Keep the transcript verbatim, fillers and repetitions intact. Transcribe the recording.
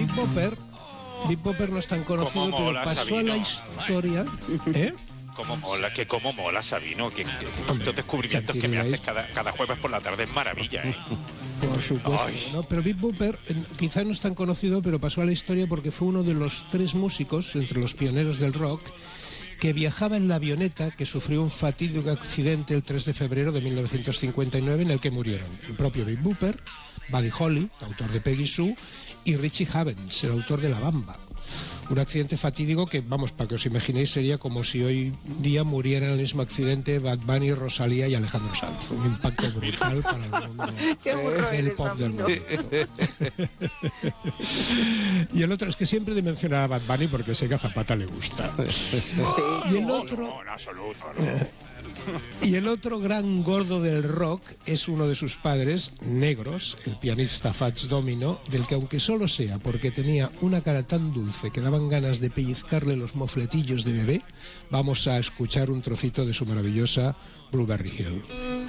Big Bopper, Big Bopper no es tan conocido, ¿Cómo mola, pero pasó Sabino? a la historia. ¿Eh? Cómo mola, que cómo mola, Sabino, que, que estos descubrimientos que me haces cada, cada jueves por la tarde es maravilla, ¿eh? Por supuesto, Ay. ¿no? Pero Big Bopper eh, quizá no es tan conocido, pero pasó a la historia porque fue uno de los tres músicos, entre los pioneros del rock, que viajaba en la avioneta que sufrió un fatídico accidente el tres de febrero de mil novecientos cincuenta y nueve en el que murieron el propio Big Bopper, Buddy Holly, autor de Peggy Sue, y Richie Havens, el autor de La Bamba. Un accidente fatídico que, vamos, para que os imaginéis, sería como si hoy día murieran en el mismo accidente Bad Bunny, Rosalía y Alejandro Sanz. Un impacto brutal para el mundo Qué burro del eres, pop del Sabino. mundo. Y el otro es que siempre de mencionar a Bad Bunny porque sé que a Zapata le gusta. Sí, Y sí, el sí. otro... No, en absoluto, no. Y el otro gran gordo del rock es uno de sus padres, negros, el pianista Fats Domino, del que aunque solo sea porque tenía una cara tan dulce que daban ganas de pellizcarle los mofletillos de bebé, vamos a escuchar un trocito de su maravillosa Blueberry Hill.